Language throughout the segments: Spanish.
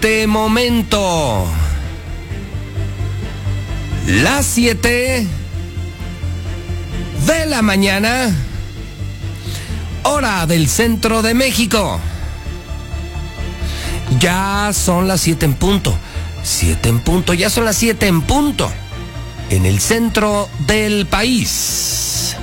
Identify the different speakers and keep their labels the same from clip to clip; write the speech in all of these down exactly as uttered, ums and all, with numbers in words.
Speaker 1: este momento, las siete de la mañana, hora del centro de México. Ya son las siete en punto. Siete en punto, ya son las siete en punto. En el centro del país.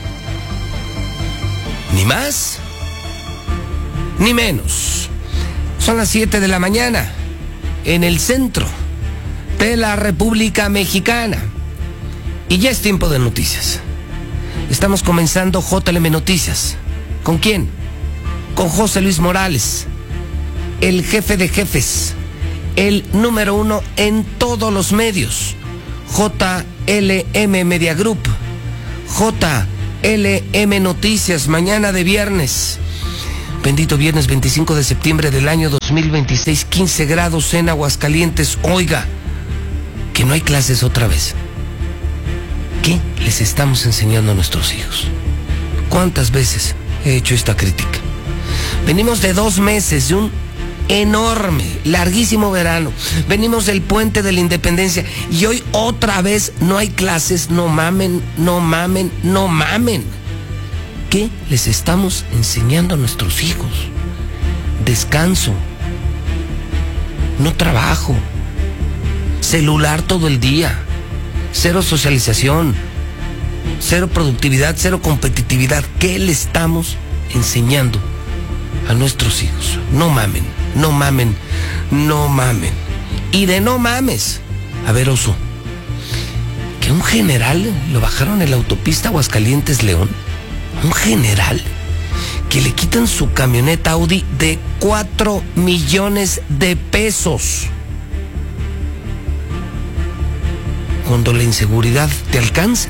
Speaker 1: Ni más, ni menos. Son las siete de la mañana. En el centro de la República Mexicana. Y ya es tiempo de noticias. Estamos comenzando J L M Noticias. ¿Con quién? Con José Luis Morales, el jefe de jefes, el número uno en todos los medios. J L M Media Group, J L M Noticias, mañana de viernes. Bendito viernes veinticinco de septiembre del año dos mil veintiséis, quince grados en Aguascalientes. Oiga, que no hay clases otra vez. ¿Qué les estamos enseñando a nuestros hijos? ¿Cuántas veces he hecho esta crítica? Venimos de dos meses, de un enorme, larguísimo verano. Venimos del puente de la Independencia y hoy otra vez no hay clases. No mamen, no mamen, no mamen. ¿Qué les estamos enseñando a nuestros hijos? Descanso, no trabajo, celular todo el día, cero socialización, cero productividad, cero competitividad. ¿Qué le estamos enseñando a nuestros hijos? No mamen, no mamen, no mamen. Y de no mames, a ver, oso, que un general lo bajaron en la autopista Aguascalientes-León. Un general que le quitan su camioneta Audi de cuatro millones de pesos. Cuando la inseguridad te alcanza.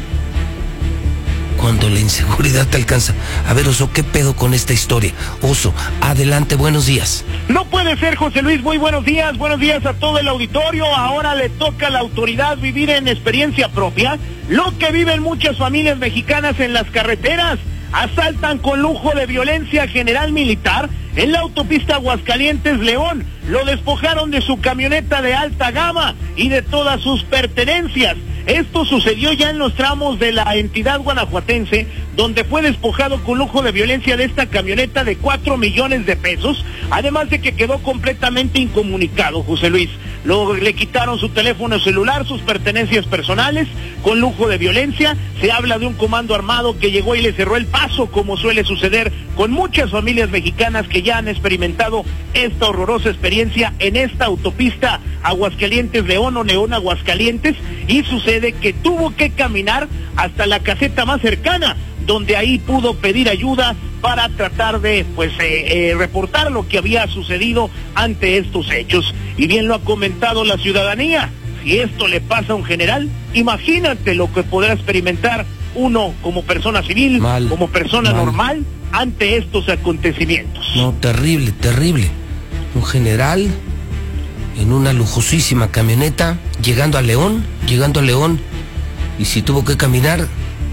Speaker 1: Cuando la inseguridad te alcanza. A ver, Oso, ¿qué pedo con esta historia? Oso, adelante, buenos días.
Speaker 2: No puede ser, José Luis, muy buenos días, buenos días a todo el auditorio. Ahora le toca a la autoridad vivir en experiencia propia lo que viven muchas familias mexicanas en las carreteras. Asaltan con lujo de violencia general militar en la autopista Aguascalientes-León. Lo despojaron de su camioneta de alta gama y de todas sus pertenencias. Esto sucedió ya en los tramos de la entidad guanajuatense, donde fue despojado con lujo de violencia de esta camioneta de cuatro millones de pesos, además de que quedó completamente incomunicado, José Luis. Luego le quitaron su teléfono celular, sus pertenencias personales, con lujo de violencia. Se habla de un comando armado que llegó y le cerró el paso, como suele suceder con muchas familias mexicanas que ya han experimentado esta horrorosa experiencia en esta autopista Aguascalientes-León o León-Aguascalientes, y sucede que tuvo que caminar hasta la caseta más cercana, donde ahí pudo pedir ayuda para tratar de pues eh, eh, reportar lo que había sucedido ante estos hechos. Y bien lo ha comentado la ciudadanía, si esto le pasa a un general, imagínate lo que podrá experimentar uno como persona civil, mal, como persona mal. normal, ante estos acontecimientos.
Speaker 1: No, terrible, terrible. Un general en una lujosísima camioneta, llegando a León, llegando a León, y si tuvo que caminar,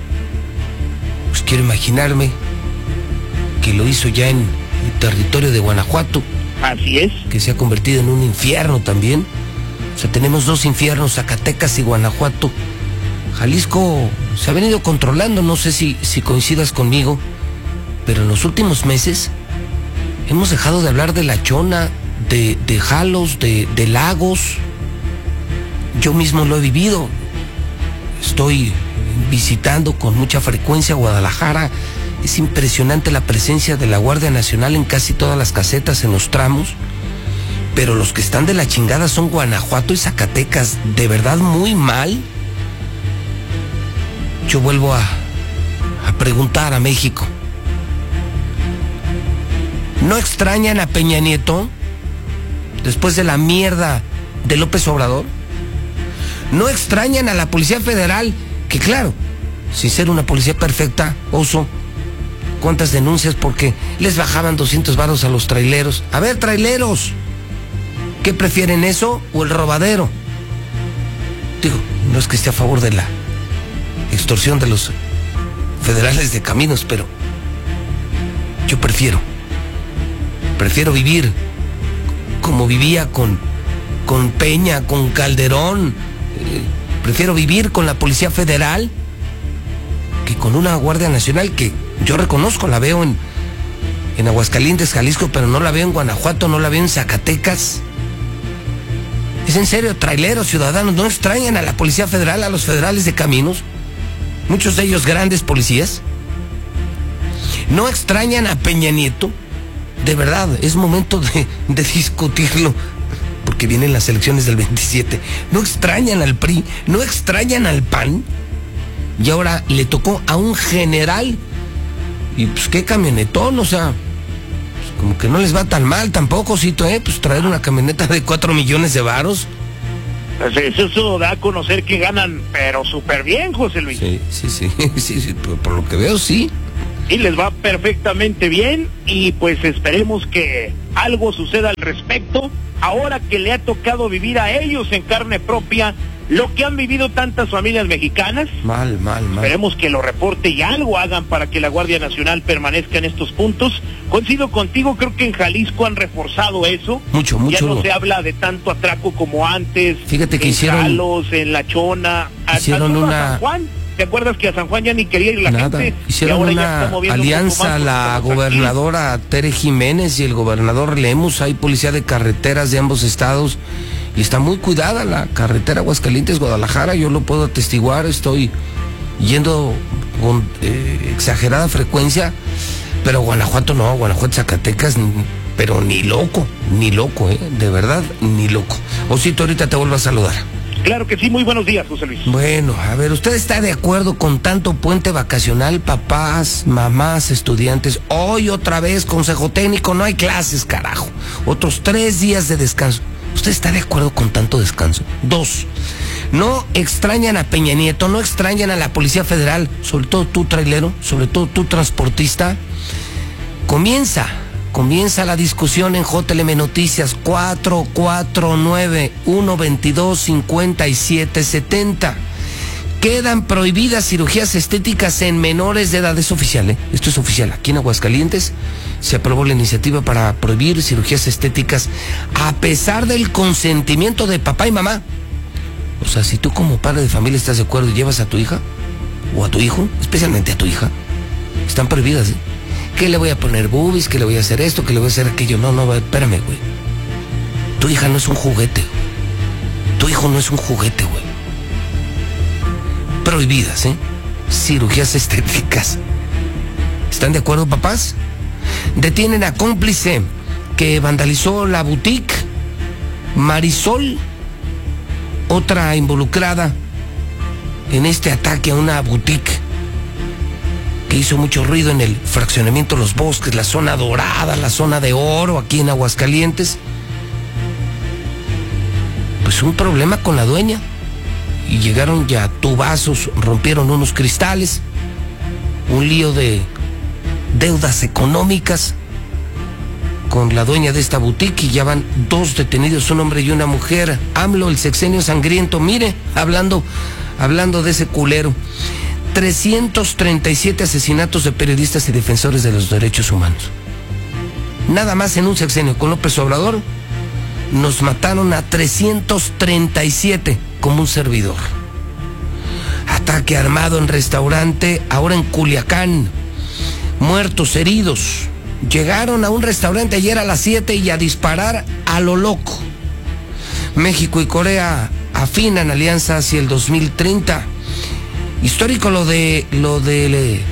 Speaker 1: pues quiero imaginarme que lo hizo ya en el territorio de Guanajuato.
Speaker 2: Así es.
Speaker 1: Que se ha convertido en un infierno también. O sea, tenemos dos infiernos, Zacatecas y Guanajuato. Jalisco se ha venido controlando, no sé si, si coincidas conmigo, pero en los últimos meses hemos dejado de hablar de La Chona, de, de Jalos, de, de Lagos. Yo mismo lo he vivido. Estoy visitando con mucha frecuencia Guadalajara. Es impresionante la presencia de la Guardia Nacional en casi todas las casetas, en los tramos. Pero los que están de la chingada son Guanajuato y Zacatecas. De verdad, muy mal. Yo vuelvo a, a preguntar a México. ¿No extrañan a Peña Nieto después de la mierda de López Obrador? ¿No extrañan a la Policía Federal? Que claro, sin ser una policía perfecta, Oso, ¿cuántas denuncias porque les bajaban doscientos varos a los traileros? A ver, traileros, ¿qué prefieren, eso o el robadero? Digo, no es que esté a favor de la extorsión de los federales de caminos, pero yo prefiero, prefiero vivir como vivía con, con Peña, con Calderón. Eh, prefiero vivir con la Policía Federal que con una Guardia Nacional que yo reconozco, la veo en, en Aguascalientes, Jalisco, pero no la veo en Guanajuato, no la veo en Zacatecas. Es en serio, traileros, ciudadanos, ¿no extrañan a la Policía Federal, a los federales de caminos? Muchos de ellos grandes policías. ¿No extrañan a Peña Nieto? De verdad, es momento de, de discutirlo, porque vienen las elecciones del veintisiete. ¿No extrañan al P R I? ¿No extrañan al P A N? Y ahora le tocó a un general, y pues qué camionetón, o sea, pues como que no les va tan mal tampoco, Cito, ¿eh? Pues traer una camioneta de cuatro millones de varos.
Speaker 2: Pues eso, eso da a conocer que ganan, pero súper bien, José Luis.
Speaker 1: Sí, sí, sí, sí, sí, por, por lo que veo, sí.
Speaker 2: Y les va perfectamente bien, y pues esperemos que algo suceda al respecto, ahora que le ha tocado vivir a ellos en carne propia lo que han vivido tantas familias mexicanas.
Speaker 1: Mal, mal, mal.
Speaker 2: Esperemos que lo reporte y algo hagan para que la Guardia Nacional permanezca en estos puntos. Coincido contigo, creo que en Jalisco han reforzado eso.
Speaker 1: Mucho, mucho.
Speaker 2: Ya no se habla de tanto atraco como antes.
Speaker 1: Fíjate que
Speaker 2: en
Speaker 1: hicieron...
Speaker 2: Jalos, en La Chona,
Speaker 1: hicieron
Speaker 2: a, a
Speaker 1: una...
Speaker 2: San Juan. ¿Te acuerdas que a San Juan ya ni quería ir la
Speaker 1: Nada.
Speaker 2: gente?
Speaker 1: Hicieron
Speaker 2: y ahora
Speaker 1: una
Speaker 2: ya está moviendo
Speaker 1: alianza
Speaker 2: un poco más
Speaker 1: la
Speaker 2: porque
Speaker 1: gobernadora Tere Jiménez y el gobernador Lemus. Hay policía de carreteras de ambos estados y está muy cuidada la carretera Aguascalientes-Guadalajara. Yo lo puedo atestiguar, estoy yendo con eh, exagerada frecuencia, pero Guanajuato no, Guanajuato, Zacatecas, pero ni loco, ni loco, eh, de verdad, ni loco. Osito, ahorita te vuelvo a saludar.
Speaker 2: Claro que sí, muy buenos días, José Luis.
Speaker 1: Bueno, a ver, ¿usted está de acuerdo con tanto puente vacacional, papás, mamás, estudiantes? Hoy otra vez, consejo técnico, no hay clases, carajo. Otros tres días de descanso. ¿Usted está de acuerdo con tanto descanso? Dos, no extrañan a Peña Nieto, no extrañan a la Policía Federal, sobre todo tú, trailero, sobre todo tú, transportista. Comienza. Comienza la discusión en J L M Noticias cuatro cuatro nueve, uno dos dos, cinco siete siete cero. Quedan prohibidas cirugías estéticas en menores de edad. Es oficial, ¿eh? Esto es oficial. Aquí en Aguascalientes se aprobó la iniciativa para prohibir cirugías estéticas a pesar del consentimiento de papá y mamá. O sea, si tú como padre de familia estás de acuerdo y llevas a tu hija o a tu hijo, especialmente a tu hija, están prohibidas, ¿eh? ¿Qué le voy a poner boobies? ¿Qué le voy a hacer esto? ¿Qué le voy a hacer aquello? No, no, espérame, güey. Tu hija no es un juguete. Tu hijo no es un juguete, güey. Prohibidas, ¿eh? Cirugías estéticas. ¿Están de acuerdo, papás? Detienen a cómplice que vandalizó la boutique. Marisol, otra involucrada en este ataque a una boutique que hizo mucho ruido en el fraccionamiento Los Bosques, la zona dorada, la zona de oro, aquí en Aguascalientes. Pues un problema con la dueña. Y llegaron ya tubazos, rompieron unos cristales, un lío de deudas económicas con la dueña de esta boutique, y ya van dos detenidos, un hombre y una mujer. AMLO, el sexenio sangriento, mire, hablando, hablando de ese culero. trescientos treinta y siete asesinatos de periodistas y defensores de los derechos humanos. Nada más en un sexenio con López Obrador nos mataron a trescientos treinta y siete como un servidor. Ataque armado en restaurante, ahora en Culiacán. Muertos, heridos. Llegaron a un restaurante ayer a las siete y a disparar a lo loco. México y Corea afinan alianza hacia el dos mil treinta. Histórico lo de lo de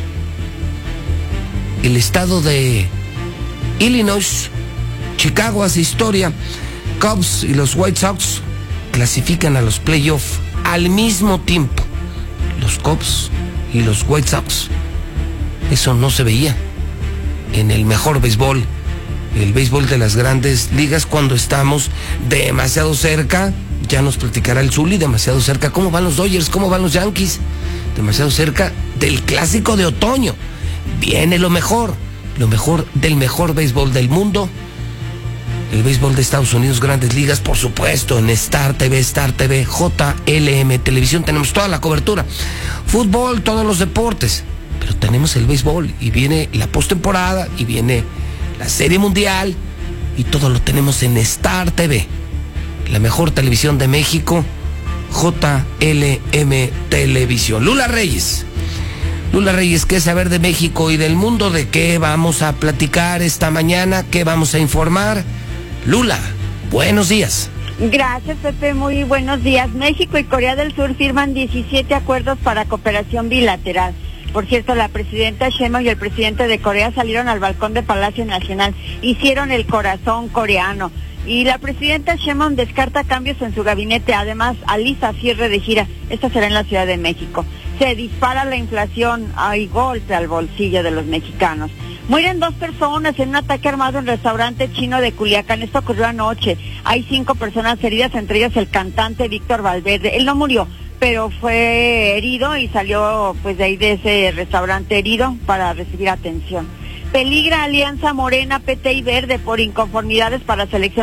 Speaker 1: el estado de Illinois. Chicago hace historia. Cubs y los White Sox clasifican a los playoffs al mismo tiempo. Los Cubs y los White Sox. Eso no se veía en el mejor béisbol, el béisbol de las grandes ligas, cuando estamos demasiado cerca. Ya nos platicará el Zuli, demasiado cerca. ¿Cómo van los Dodgers? ¿Cómo van los Yankees? Demasiado cerca del clásico de otoño. Viene lo mejor, lo mejor del mejor béisbol del mundo. El béisbol de Estados Unidos, grandes ligas, por supuesto, en Star T V, Star T V, J L M Televisión, tenemos toda la cobertura. Fútbol, todos los deportes, pero tenemos el béisbol, y viene la postemporada, y viene la Serie Mundial, y todo lo tenemos en Star T V, la mejor televisión de México, J L M Televisión. Lula Reyes. Lula Reyes, ¿qué saber de México y del mundo? ¿De qué vamos a platicar esta mañana? ¿Qué vamos a informar? Lula, buenos días.
Speaker 3: Gracias, Pepe, muy buenos días. México y Corea del Sur firman diecisiete acuerdos para cooperación bilateral. Por cierto, la presidenta Sheinbaum y el presidente de Corea salieron al balcón de Palacio Nacional, hicieron el corazón coreano. Y la presidenta Sheinbaum descarta cambios en su gabinete, además alista cierre de gira. Esta será en la Ciudad de México. Se dispara la inflación, hay golpe al bolsillo de los mexicanos. Mueren dos personas en un ataque armado en un restaurante chino de Culiacán. Esto ocurrió anoche. Hay cinco personas heridas, entre ellas el cantante Víctor Valverde. Él no murió, pero fue herido y salió pues de ahí de ese restaurante herido para recibir atención. Peligra alianza Morena, P T y Verde por inconformidades para selección.